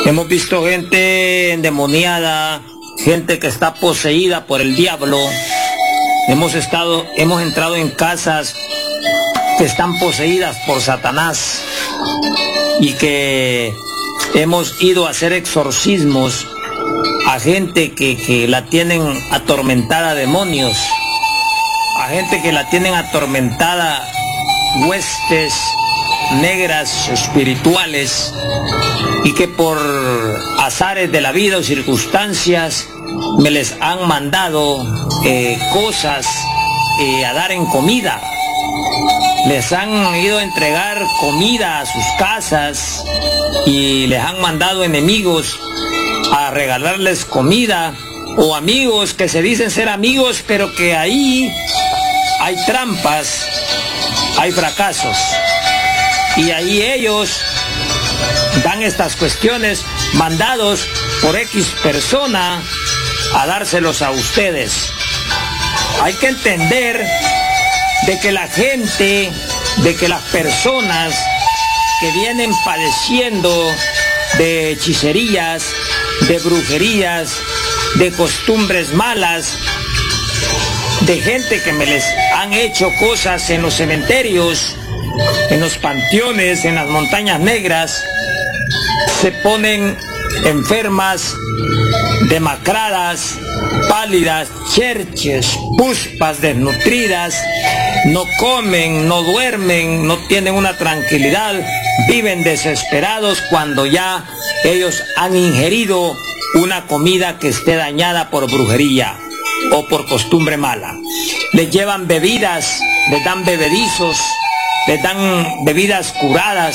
Hemos visto gente endemoniada, gente que está poseída por el diablo. Hemos entrado en casas que están poseídas por Satanás y que hemos ido a hacer exorcismos a gente que la tienen atormentada demonios, a gente que la tienen atormentada huestes negras espirituales, y que por azares de la vida o circunstancias me les han mandado cosas a dar en comida. Les han ido a entregar comida a sus casas y les han mandado enemigos a regalarles comida, o amigos que se dicen ser amigos, pero que ahí hay trampas, hay fracasos, y ahí ellos dan estas cuestiones mandados por X persona a dárselos a ustedes. Hay que entender de que la gente, de que las personas que vienen padeciendo de hechicerías, de brujerías, de costumbres malas, de gente que me les han hecho cosas en los cementerios, en los panteones, en las montañas negras, se ponen enfermas, demacradas, pálidas, cherches, puspas, desnutridas, no comen, no duermen, no tienen una tranquilidad, viven desesperados cuando ya ellos han ingerido una comida que esté dañada por brujería o por costumbre mala. Les llevan bebidas, les dan bebedizos, les dan bebidas curadas,